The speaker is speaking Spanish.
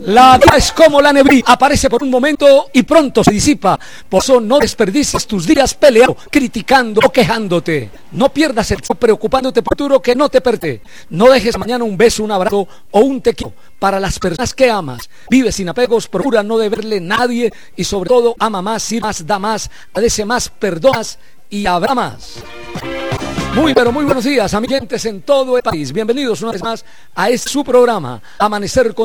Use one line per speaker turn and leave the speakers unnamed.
La vida es como la neblina, aparece por un momento y pronto se disipa. Por eso no desperdicies tus días peleando, criticando o quejándote. No pierdas el tiempo preocupándote por el futuro que no te pertenece. No dejes mañana un beso, un abrazo o un te quiero para las personas que amas. Vive sin apegos, procura no deberle a nadie y sobre todo ama más, sirve más, da más, agradece más, perdonas y habrá más. Muy buenos días, amiguentes en todo el país. Bienvenidos una vez más a este su programa, Amanecer con